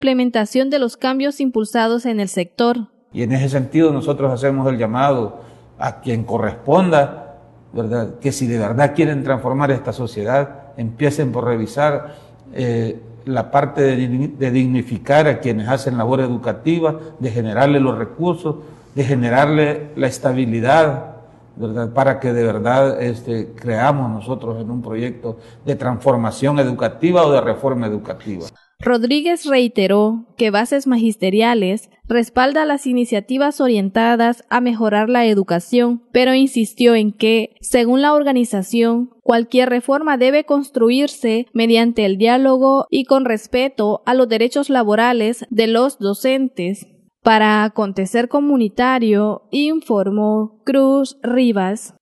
implementación de los cambios impulsados en el sector. Y en ese sentido nosotros hacemos el llamado a quien corresponda, ¿verdad?, que si de verdad quieren transformar esta sociedad, empiecen por revisar la parte de dignificar a quienes hacen labor educativa, de generarle los recursos, de generarle la estabilidad, ¿verdad?, para que de verdad creamos nosotros en un proyecto de transformación educativa o de reforma educativa. Rodríguez reiteró que Bases Magisteriales respalda las iniciativas orientadas a mejorar la educación, pero insistió en que, según la organización, cualquier reforma debe construirse mediante el diálogo y con respeto a los derechos laborales de los docentes. Para Acontecer Comunitario, informó Cruz Rivas.